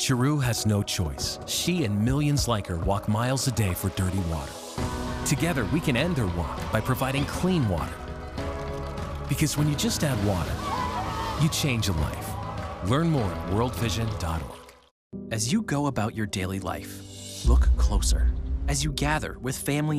Chiru has no choice. She and millions like her walk miles a day for dirty water. Together, we can end her walk by providing clean water. Because when you just add water, you change a life. Learn more at worldvision.org. As you go about your daily life, look closer. As you gather with family